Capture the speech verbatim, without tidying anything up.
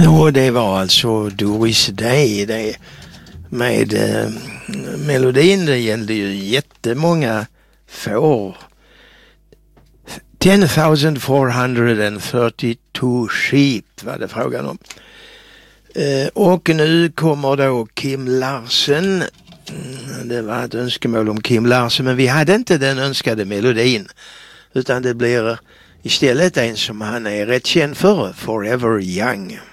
Och det var alltså Doris Day det med eh, melodin. Det gällde ju jättemånga får. ten thousand four hundred thirty-two sheep var det frågan om. Eh, och nu kommer då Kim Larsen. Mm, det var ett önskemål om Kim Larsen, men vi hade inte den önskade melodin. Utan det blir istället en som han är rätt känd för, Forever Young.